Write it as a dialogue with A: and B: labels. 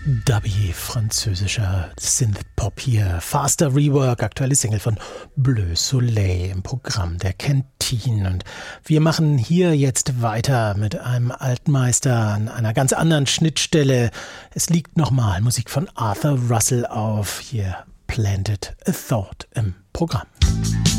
A: Dubby, französischer Synth-Pop hier. Faster Rework, aktuelle Single von Bleu Soleil im Programm der Kantine. Und wir machen hier jetzt weiter mit einem Altmeister an einer ganz anderen Schnittstelle. Es liegt nochmal Musik von Arthur Russell auf. Hier Planted a Thought im Programm.